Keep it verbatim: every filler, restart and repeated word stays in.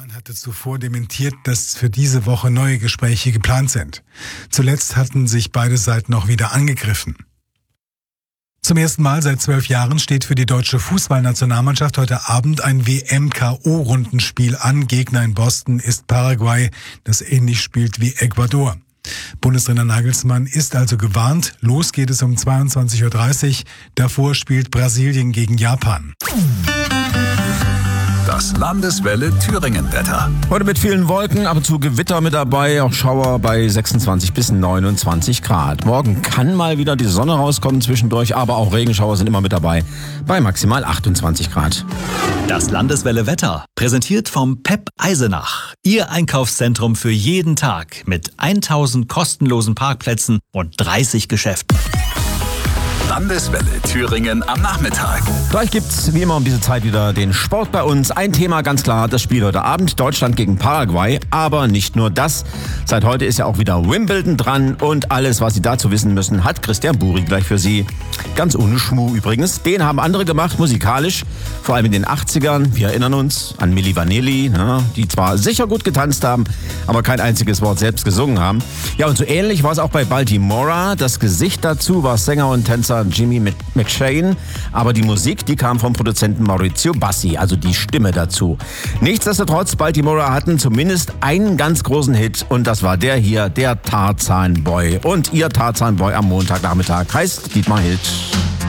Iran hatte zuvor dementiert, dass für diese Woche neue Gespräche geplant sind. Zuletzt hatten sich beide Seiten auch wieder angegriffen. Zum ersten Mal seit zwölf Jahren steht für die deutsche Fußballnationalmannschaft heute Abend ein W M-K O-Rundenspiel an. Gegner in Boston ist Paraguay, das ähnlich spielt wie Ecuador. Bundestrainer Nagelsmann ist also gewarnt. Los geht es um zweiundzwanzig Uhr dreißig. Davor spielt Brasilien gegen Japan. Das Landeswelle Thüringen-Wetter. Heute mit vielen Wolken, ab und zu Gewitter mit dabei, auch Schauer bei sechsundzwanzig bis neunundzwanzig Grad. Morgen kann mal wieder die Sonne rauskommen zwischendurch, aber auch Regenschauer sind immer mit dabei, bei maximal achtundzwanzig Grad. Das Landeswelle Wetter, präsentiert vom P E P Eisenach. Ihr Einkaufszentrum für jeden Tag mit tausend kostenlosen Parkplätzen und dreißig Geschäften. Landeswelle Thüringen am Nachmittag. Gleich gibt's wie immer um diese Zeit wieder den Sport bei uns. Ein Thema ganz klar, das Spiel heute Abend, Deutschland gegen Paraguay. Aber nicht nur das. Seit heute ist ja auch wieder Wimbledon dran und alles, was Sie dazu wissen müssen, hat Christian Buri gleich für Sie. Ganz ohne Schmuh übrigens. Den haben andere gemacht, musikalisch, vor allem in den achtzigern. Wir erinnern uns an Milli Vanilli, ne, die zwar sicher gut getanzt haben, aber kein einziges Wort selbst gesungen haben. Ja, und so ähnlich war es auch bei Baltimora. Das Gesicht dazu war Sänger und Tänzer Jimmy McShane, aber die Musik, die kam vom Produzenten Maurizio Bassi, also die Stimme dazu. Nichtsdestotrotz, Baltimora hatten zumindest einen ganz großen Hit und das war der hier, der Tarzan Boy. Und ihr Tarzan Boy am Montagnachmittag heißt Dietmar Hild.